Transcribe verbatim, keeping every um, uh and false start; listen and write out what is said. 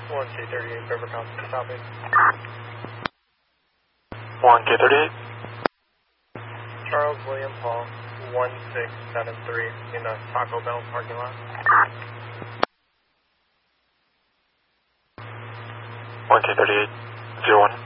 one K thirty-eight, River Constant, copy. one K thirty-eight. Charles William Paul, one six seven three, in the Taco Bell parking lot. one K thirty-eight, zero one.